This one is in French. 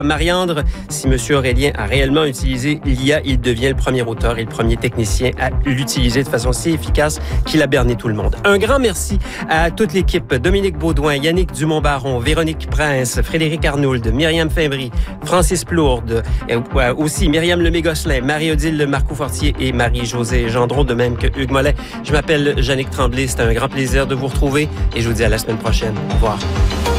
Mariandre, si M. Aurélien a réellement utilisé l'IA, il devient le premier auteur et le premier technicien à l'utiliser de façon si efficace qu'il a berné tout le monde. Un grand merci à toute l'équipe. Dominique Baudouin, Yannick Dumont-Baron, Véronique Prince, Frédéric Arnould, Myriam Fimbry, Francis Plourde, aussi Myriam Lemay-Gosselin, Marie-Odile Marcoux-Fortier et Marie-Josée Gendron, de même que Hugues Mollet. Je m'appelle Jannick Tremblay. C'était un grand plaisir de vous retrouver et je vous dis à la semaine prochaine. Au revoir.